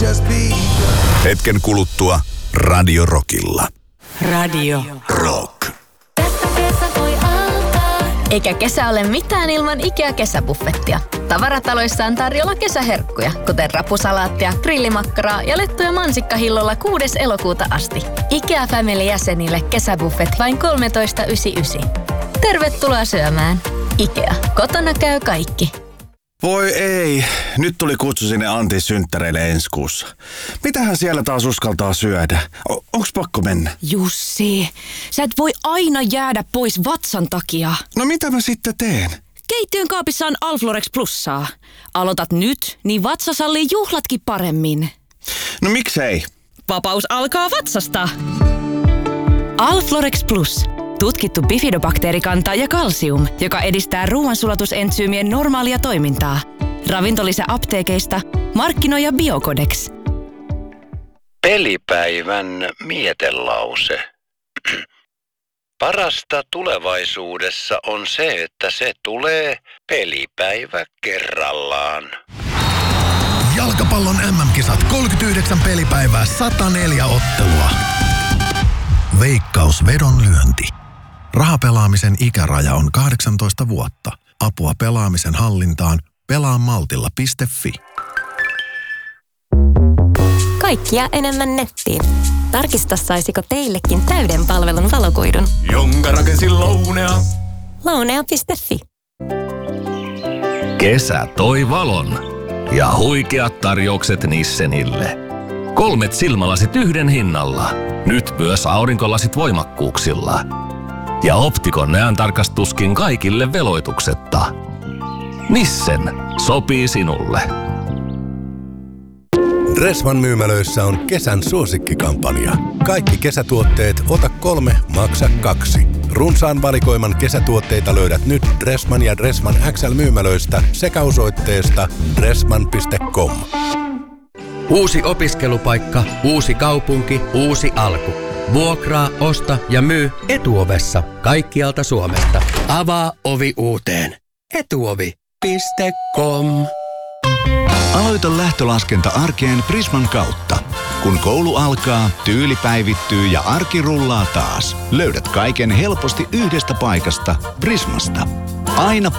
just begun. Hetken kuluttua Radio Rockilla. Radio Rock. Tässä kesä voi alkaa. Eikä kesä ole mitään ilman IKEA-kesäbuffettia. Tavarataloissa on tarjolla kesäherkkuja, kuten rapusalaattia, grillimakkaraa ja lettuja mansikkahillolla 6. elokuuta asti. IKEA Family-jäsenille kesäbuffet vain 13,99. Tervetuloa syömään. IKEA. Kotona käy kaikki. Voi ei, nyt tuli kutsu sinne Antin synttäreille ensi kuussa. Mitähän siellä taas uskaltaa syödä? Onks pakko mennä? Jussi, sä et voi aina jäädä pois vatsan takia. No mitä mä sitten teen? Keittiön kaapissa on Alflorex Plussaa. Aloitat nyt, niin vatsa sallii juhlatkin paremmin. No miksei? Vapaus alkaa vatsasta. Alflorex Plus. Tutkittu bifidobakteerikanta ja kalsium, joka edistää ruoansulatusentsyymien normaalia toimintaa. Ravintolisä apteekeista, markkinoija Biocodex. Pelipäivän mietelause. Parasta tulevaisuudessa on se, että se tulee pelipäivä kerrallaan. Jalkapallon MM-kisat 39 pelipäivää, 104 ottelua. Veikkaus vedonlyönti. Rahapelaamisen ikäraja on 18 vuotta. Apua pelaamisen hallintaan. Pelaa maltilla.fi. Kaikkia enemmän nettiin. Tarkista, saisiko teillekin täyden palvelun valokuidun. Jonka rakensin Lounea. Lounea.fi. Kesä toi valon. Ja huikeat tarjoukset Nissenille. 3 silmälasit yhden hinnalla. Nyt myös aurinkolasit voimakkuuksilla. Ja Optikon näöntarkastuskin kaikille veloituksetta. Nissen sopii sinulle. Dressman myymälöissä on kesän suosikkikampanja. Kaikki kesätuotteet ota 3, maksa 2. Runsaan valikoiman kesätuotteita löydät nyt Dressman ja Dressman XL myymälöistä sekä osoitteesta dressman.com. Uusi opiskelupaikka, uusi kaupunki, uusi alku. Vuokraa, osta ja myy Etuovessa kaikkialta Suomesta. Avaa ovi uuteen. Etuovi.com. Aloita lähtölaskenta arkeen Prisman kautta. Kun koulu alkaa, tyyli päivittyy ja arki rullaa taas. Löydät kaiken helposti yhdestä paikasta, Prismasta. Aina